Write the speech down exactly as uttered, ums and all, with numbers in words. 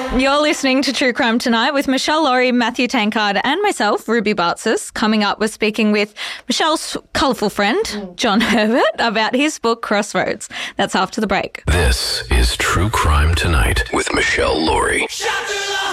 You're listening to True Crime Tonight with Michelle Laurie, Matthew Tankard and myself, Ruby Bartzis. Coming up, we're speaking with Michelle's colourful friend, John Herbert, about his book, Crossroads. That's after the break. This is True Crime Tonight with Michelle Laurie.